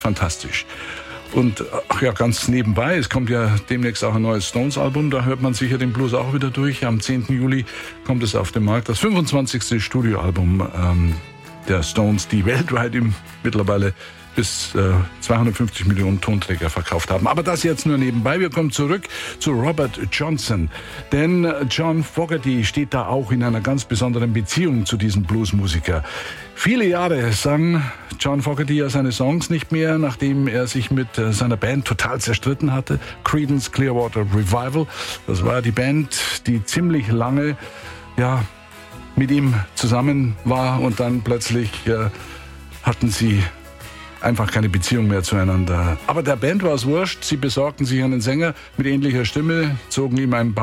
Fantastisch. Und ach ja, ganz nebenbei, es kommt ja demnächst auch ein neues Stones-Album, da hört man sicher den Blues auch wieder durch. Am 10. Juli kommt es auf den Markt, das 25. Studioalbum der Stones, die weltweit mittlerweile bis 250 Millionen Tonträger verkauft haben. Aber das jetzt nur nebenbei. Wir kommen zurück zu Robert Johnson. Denn John Fogerty steht da auch in einer ganz besonderen Beziehung zu diesem Bluesmusiker. Viele Jahre sang John Fogerty ja seine Songs nicht mehr, nachdem er sich mit seiner Band total zerstritten hatte. Creedence Clearwater Revival. Das war die Band, die ziemlich lange mit ihm zusammen war und dann plötzlich hatten sie einfach keine Beziehung mehr zueinander. Aber der Band war es wurscht. Sie besorgten sich einen Sänger mit ähnlicher Stimme, zogen ihm ein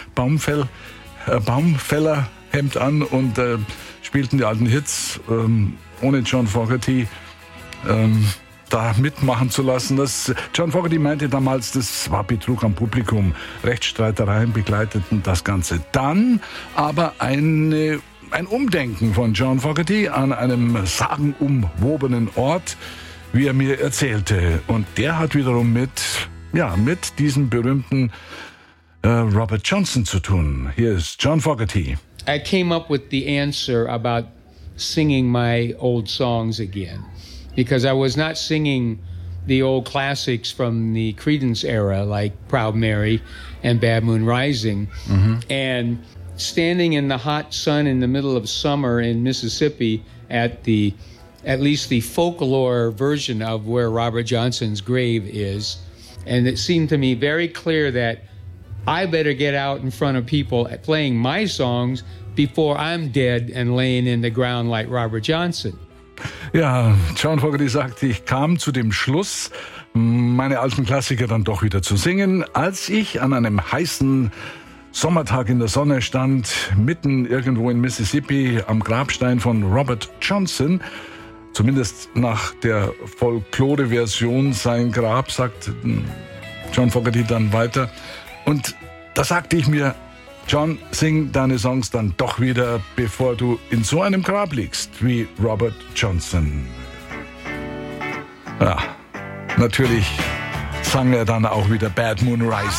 Baumfällerhemd an und spielten die alten Hits, ohne John Fogerty da mitmachen zu lassen. John Fogerty meinte damals, das war Betrug am Publikum. Rechtsstreitereien begleiteten das Ganze. Dann aber ein Umdenken von John Fogerty an einem sagenumwobenen Ort, wie er mir erzählte. Und der hat wiederum mit diesem berühmten Robert Johnson zu tun. Hier ist John Fogerty. I came up with the answer about singing my old songs again, because I was not singing the old classics from the Creedence era, like Proud Mary and Bad Moon Rising. Mm-hmm. And standing in the hot sun in the middle of summer in Mississippi at least the folklore version of where Robert Johnson's grave is. And it seemed to me very clear that I better get out in front of people playing my songs before I'm dead and laying in the ground like Robert Johnson. Ja, John Fogerty sagt, ich kam zu dem Schluss, meine alten Klassiker dann doch wieder zu singen, als ich an einem heißen Sommertag in der Sonne stand, mitten irgendwo in Mississippi am Grabstein von Robert Johnson. Zumindest nach der Folklore-Version sein Grab, sagt John Fogerty dann weiter. Und da sagte ich mir, John, sing deine Songs dann doch wieder, bevor du in so einem Grab liegst wie Robert Johnson. Ja, natürlich sang er dann auch wieder Bad Moon Rising.